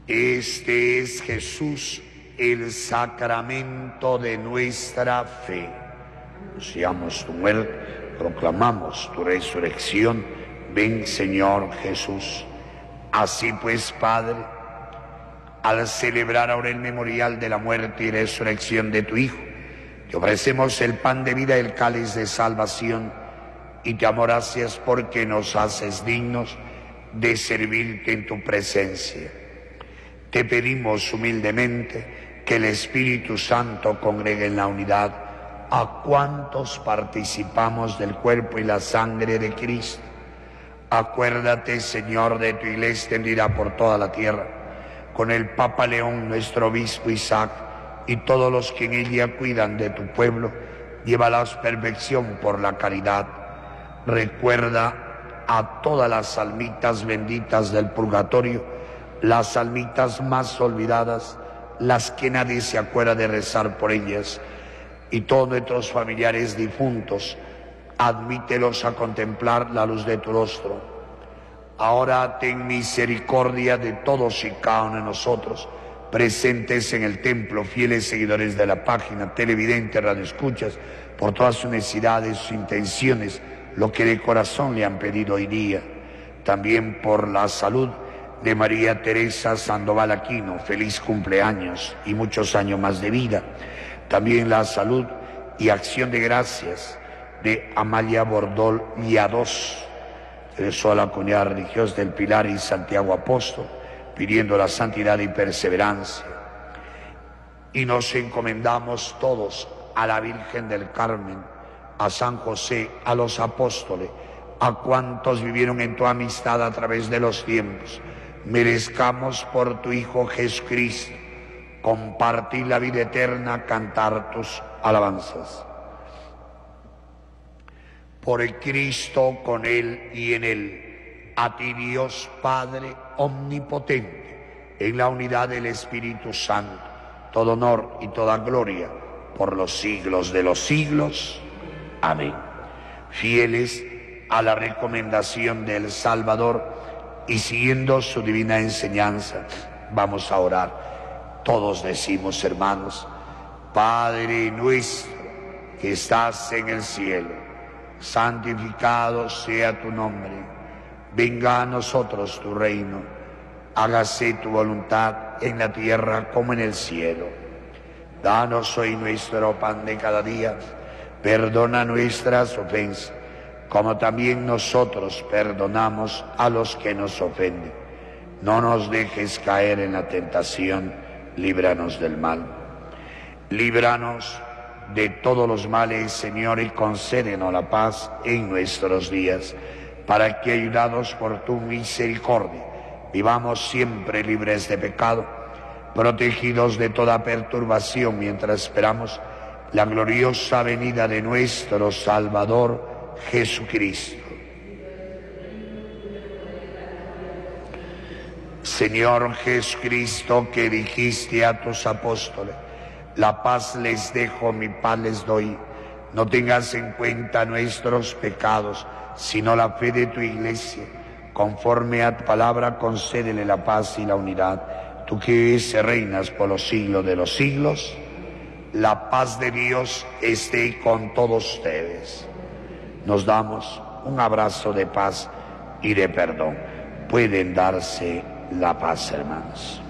Este es Jesús, el sacramento de nuestra fe. Anunciamos tu muerte, proclamamos tu resurrección. Ven, Señor Jesús. Así pues, Padre, al celebrar ahora el memorial de la muerte y resurrección de tu Hijo, te ofrecemos el pan de vida y el cáliz de salvación, y te damos gracias porque nos haces dignos de servirte en tu presencia. Te pedimos humildemente que el Espíritu Santo congregue en la unidad a cuantos participamos del cuerpo y la sangre de Cristo. Acuérdate, Señor, de tu iglesia extendida por toda la tierra, con el Papa León, nuestro obispo Isaac, y todos los que en ella cuidan de tu pueblo. Llévalos a perfección por la caridad. Recuerda a todas las almitas benditas del purgatorio, las almitas más olvidadas, las que nadie se acuerda de rezar por ellas, y todos nuestros familiares difuntos, admítelos a contemplar la luz de tu rostro. Ahora ten misericordia de todos y cada uno de nosotros, presentes en el templo, fieles seguidores de la página, televidentes, radioescuchas, por todas sus necesidades, sus intenciones, lo que de corazón le han pedido hoy día. También por la salud de María Teresa Sandoval Aquino, feliz cumpleaños y muchos años más de vida. También la salud y acción de gracias de Amalia Bordol Viados, regresó a la comunidad religiosa del Pilar y Santiago Apóstol, pidiendo la santidad y perseverancia. Y nos encomendamos todos a la Virgen del Carmen, a San José, a los apóstoles, a cuantos vivieron en tu amistad a través de los tiempos. Merezcamos por tu Hijo Jesucristo compartir la vida eterna, cantar tus alabanzas. Por el Cristo, con Él y en Él, a ti Dios Padre omnipotente, en la unidad del Espíritu Santo, todo honor y toda gloria por los siglos de los siglos. Amén. Fieles a la recomendación del Salvador y siguiendo su divina enseñanza, vamos a orar. Todos decimos, hermanos: Padre nuestro que estás en el cielo, santificado sea tu nombre. Venga a nosotros tu reino. Hágase tu voluntad en la tierra como en el cielo. Danos hoy nuestro pan de cada día. Perdona nuestras ofensas, como también nosotros perdonamos a los que nos ofenden. No nos dejes caer en la tentación, líbranos del mal. Líbranos de todos los males, Señor, y concédenos la paz en nuestros días, para que, ayudados por tu misericordia, vivamos siempre libres de pecado, protegidos de toda perturbación, mientras esperamos la gloriosa venida de nuestro Salvador Jesucristo. Señor Jesucristo, que dijiste a tus apóstoles: la paz les dejo, mi paz les doy. No tengas en cuenta nuestros pecados, sino la fe de tu iglesia. Conforme a tu palabra, concédele la paz y la unidad. Tú que vives y reinas por los siglos de los siglos, la paz de Dios esté con todos ustedes. Nos damos un abrazo de paz y de perdón. Pueden darse la paz, hermanos.